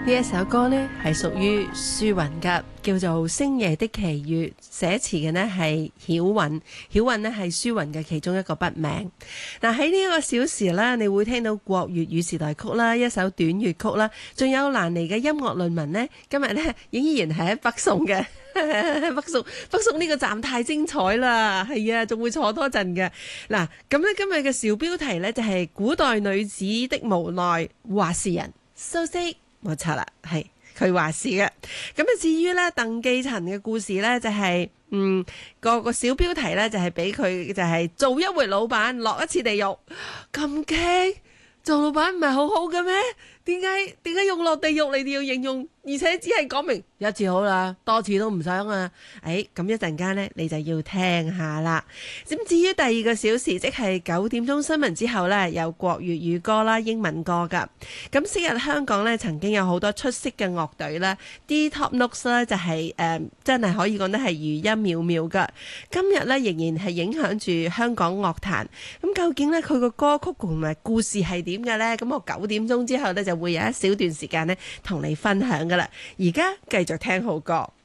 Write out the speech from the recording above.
呢一首歌呢係屬於舒雲噶，叫做《星夜的奇遇》，寫詞嘅呢係曉韻，曉韻呢係舒雲嘅其中一個筆名。嗱，喺呢一個小時啦，你會聽到國粵語時代曲啦，一首短粵曲啦，仲有蘭妮嘅音樂論文呢，今日呢依然係喺北宋嘅。北宋呢個站太精彩啦，係啊，仲會坐多陣嘅。嗱，咁咧今日嘅小標題呢，就係古代女子的無奈，話事人蘇軾。冇錯啦，係佢話事嘅。咁啊，至於咧鄧寄塵嘅故事咧，就係個小標題咧，就係俾佢就係做一回老闆，落一次地獄。咁驚做老闆唔係好好嘅咩？點解用落地獄嚟要形容？而且只係講明一次好啦，多次都唔想啊！咁一陣間呢，你就要聽下啦。咁至於第二個小時，即係9點鐘新聞之後呢，有國粵語歌啦、英文歌噶。咁昔日香港呢，曾經有好多出色嘅樂隊啦，啲 Top Notes 呢就係真係可以講得係餘音渺渺噶。今日呢，仍然係影響住香港樂壇。咁究竟呢，佢個歌曲同埋故事係點嘅呢？咁我9點鐘之後呢，就會有一小段時間呢，同你分享噶啦。而家繼續聽好歌。